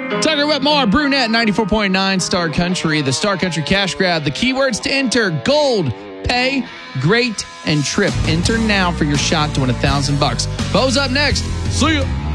Tucker Wetmore, Brunette, 94.9 Star Country. The Star Country Cash Grab. The keywords to enter: gold, pay, great, and trip. Enter now for your shot to win $1,000. Bo's up next. See ya.